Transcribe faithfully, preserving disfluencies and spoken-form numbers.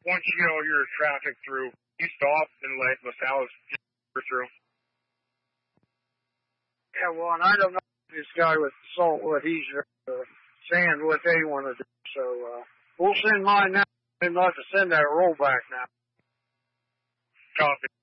once you get all your traffic through, you stop and let LaSalle through. Yeah, well, and I don't know this guy with the salt, what he's uh, saying, what they want to do. So uh, we'll send mine now. They'd like to send that rollback now. Copy.